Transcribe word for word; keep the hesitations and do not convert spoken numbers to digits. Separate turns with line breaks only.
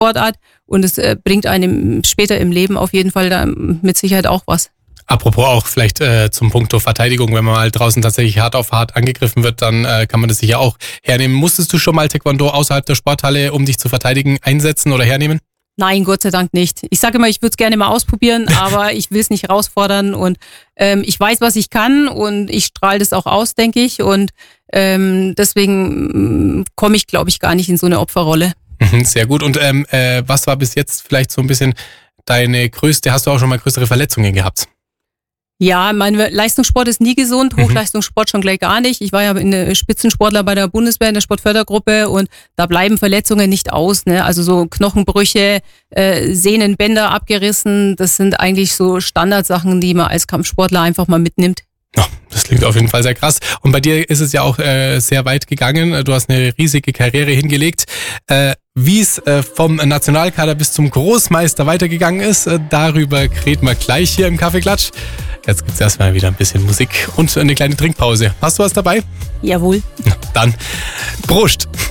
Sportart und es äh, bringt einem später im Leben auf jeden Fall da mit Sicherheit auch was.
Apropos auch vielleicht äh, zum Punkto Verteidigung, wenn man mal draußen tatsächlich hart auf hart angegriffen wird, dann äh, kann man das sicher auch hernehmen. Musstest du schon mal Taekwondo außerhalb der Sporthalle, um dich zu verteidigen, einsetzen oder hernehmen?
Nein, Gott sei Dank nicht. Ich sage immer, ich würde es gerne mal ausprobieren, aber ich will es nicht herausfordern und ähm, ich weiß, was ich kann und ich strahle das auch aus, denke ich und ähm, deswegen komme ich, glaube ich, gar nicht in so eine Opferrolle.
Sehr gut. Und ähm, äh, was war bis jetzt vielleicht so ein bisschen deine größte, hast du auch schon mal größere Verletzungen gehabt?
Ja, mein Leistungssport ist nie gesund, Hochleistungssport schon gleich gar nicht. Ich war ja in der Spitzensportler bei der Bundeswehr in der Sportfördergruppe und da bleiben Verletzungen nicht aus. Ne? Also so Knochenbrüche, äh, Sehnenbänder abgerissen, das sind eigentlich so Standardsachen, die man als Kampfsportler einfach mal mitnimmt.
Ja, das klingt auf jeden Fall sehr krass. Und bei dir ist es ja auch äh, sehr weit gegangen. Du hast eine riesige Karriere hingelegt. Äh, Wie es äh, vom Nationalkader bis zum Großmeister weitergegangen ist, äh, darüber reden wir gleich hier im Kaffeeklatsch. Jetzt gibt's erstmal wieder ein bisschen Musik und eine kleine Trinkpause. Hast du was dabei?
Jawohl.
Dann Prost!